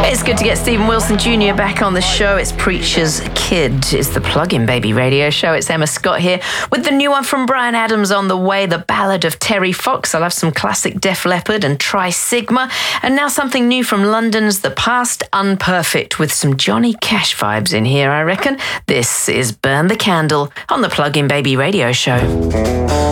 It's good to get Stephen Wilson Jr. back on the show. It's Preacher's Kid. It's the Plug-in Baby radio show. It's Emma Scott here with the new one from Bryan Adams on the way, The Ballad of Terry Fox. I'll have some classic Def Leppard and Tri Sigma. And now something new from London's The Past Unperfect with some Johnny Cash vibes in here, I reckon. This is Burn the Candle on the Plug-in Baby radio show.